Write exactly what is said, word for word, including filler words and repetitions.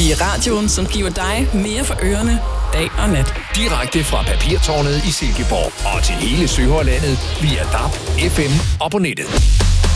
i radioen, som giver dig mere for ørerne dag og nat. Direkte fra Papirtårnet i Silkeborg og til hele Søhøjlandet via D A B, F M og på nettet.